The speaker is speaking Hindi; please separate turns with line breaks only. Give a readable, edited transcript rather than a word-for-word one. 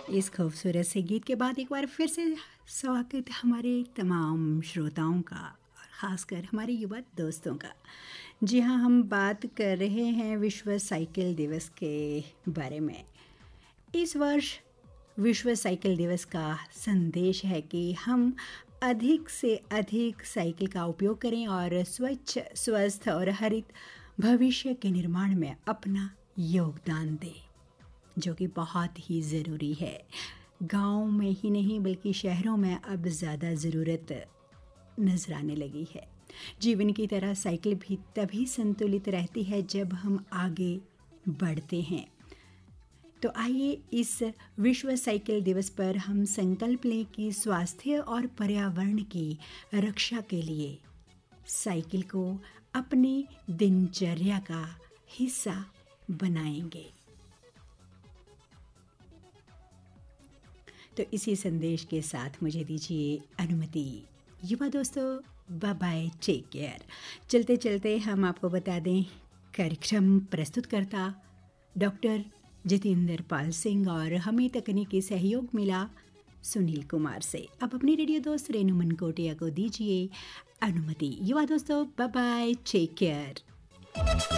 इस खूबसूरत से गीत के बाद एक बार फिर से स्वागत हमारे तमाम श्रोताओं का और ख़ासकर हमारे युवा दोस्तों का। जी हाँ, हम बात कर रहे हैं विश्व साइकिल दिवस के बारे में। इस वर्ष विश्व साइकिल दिवस का संदेश है कि हम अधिक से अधिक साइकिल का उपयोग करें और स्वच्छ, स्वस्थ और हरित भविष्य के निर्माण में अपना योगदान दें, जो कि बहुत ही ज़रूरी है। गांव में ही नहीं बल्कि शहरों में अब ज़्यादा ज़रूरत नज़र आने लगी है। जीवन की तरह साइकिल भी तभी संतुलित रहती है जब हम आगे बढ़ते हैं। तो आइए इस विश्व साइकिल दिवस पर हम संकल्प लें कि स्वास्थ्य और पर्यावरण की रक्षा के लिए साइकिल को अपनी दिनचर्या का हिस्सा बनाएंगे। तो इसी संदेश के साथ मुझे दीजिए अनुमति। युवा दोस्तों, बाय बाय, टेक केयर। चलते चलते हम आपको बता दें, कार्यक्रम प्रस्तुतकर्ता डॉक्टर जितेंद्र पाल सिंह और हमें तकनीकी सहयोग मिला सुनील कुमार से। अब अपनी रेडियो दोस्त रेणु मनकोटिया को दीजिए अनुमति। युवा दोस्तों, बाय बाय, टेक केयर।